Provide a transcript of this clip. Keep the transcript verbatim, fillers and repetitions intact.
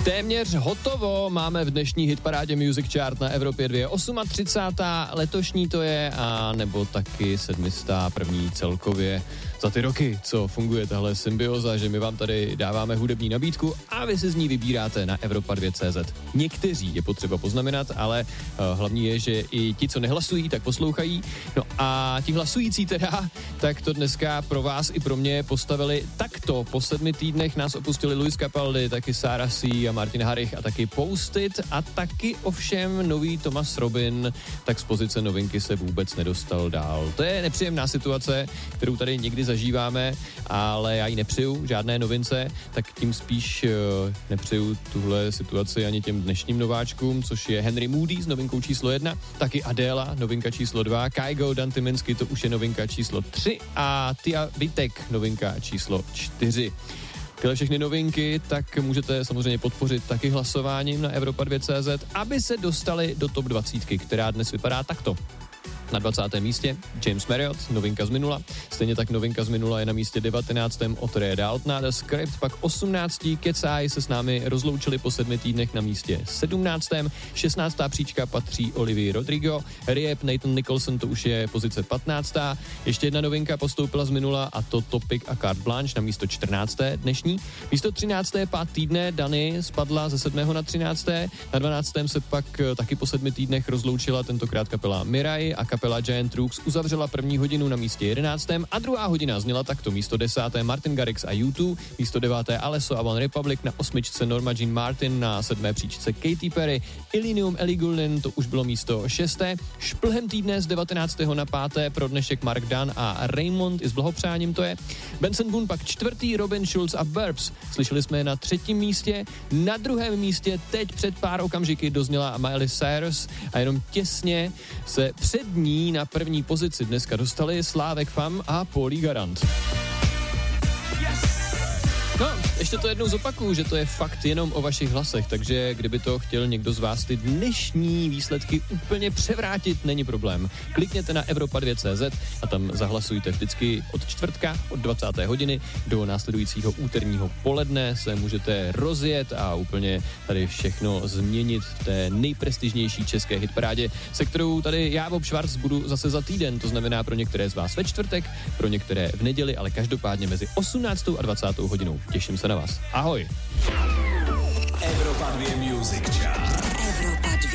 Téměř hotovo, máme v dnešní hitparádě Music Chart na Evropě dvě třicátá osmá letošní to je, a nebo taky sedmistá první celkově za ty roky, co funguje tahle symbioza, že my vám tady dáváme hudební nabídku a vy si z ní vybíráte na Evropa dva tečka cé zet. Někteří je potřeba poznamenat, ale uh, hlavní je, že i ti, co nehlasují, tak poslouchají. No a ti hlasující teda, tak to dneska pro vás i pro mě postavili takto. Po sedmi týdnech nás opustili Luis Capaldi, taky Sarah C. a Martin Harrich a taky Post-it a taky ovšem nový Thomas Robin, tak z pozice novinky se vůbec nedostal dál. To je nepříjemná situace, kterou tady někdy zažíváme, ale já ji nepřeju žádné novince, tak tím spíš uh, nepřeju tuhle situaci ani těm dnešním nováčkům, což je Henry Moody s novinkou číslo jedna, taky Adela, novinka číslo dva, Kygo, Dan Tyminsky, to už je novinka číslo tři a Tia Vitek, novinka číslo čtyři. Tyhle všechny novinky tak můžete samozřejmě podpořit taky hlasováním na Evropa dva tečka cé zet, aby se dostali do top dvacet, která dnes vypadá takto. Na dvacátém místě James Marriott, novinka z minula. Stejně tak novinka z minula je na místě devatenáctém od Ray Daltona. The Script, pak osmnáctý Cat's Eye se s námi rozloučili po sedmi týdnech na místě sedmnáctém. šestnáctá příčka patří Olivii Rodrigo. Riep, Nathan Nicholson, to už je pozice patnáctá. Ještě jedna novinka postoupila z minula a to Topic a Carte Blanche na místo čtrnácté dnešní. Místo třinácté pát týdne Dany spadla ze sedmého na třinácté. Na dvanáctém se pak taky po sedmi týdnech rozloučila tentokrát kapela Mirai a kapela Giant Rooks uzavřela první hodinu na místě jedenáctém a druhá hodina zněla takto. Místo desáté Martin Garrix a U dva, místo deváté Alesso a One Republic, na osmičce Norma Jean Martin, na sedmé příčce Katy Perry, Illenium Ellie Goulding, to už bylo místo šesté. Šplhem týdne z devatenáctého na páté pro dnešek Mark Dunn a Raymond, i s blahopřáním to je. Benson Boone pak čtvrtý, Robin Schulz a Burbs. Slyšeli jsme je na třetím místě. Na druhém místě teď před pár okamžiky dozněla Miley Cyrus a jenom těsně se před ní na první pozici dneska dostali Slávek Fam a Paulí Garant. No, ještě to jednou zopakuju, že to je fakt jenom o vašich hlasech, takže kdyby to chtěl někdo z vás ty dnešní výsledky úplně převrátit, není problém. Klikněte na Evropa dva tečka cé zet a tam zahlasujte vždycky od čtvrtka, od dvacáté hodiny do následujícího úterního poledne se můžete rozjet a úplně tady všechno změnit v té nejprestižnější české hitparádě, se kterou tady já, Bob Schwarz, budu zase za týden, to znamená pro některé z vás ve čtvrtek, pro některé v neděli, ale každopádně mezi osmnáctou a dvacátou hodinou. Těším se na vás. Ahoj. Evropa dva Music Chart.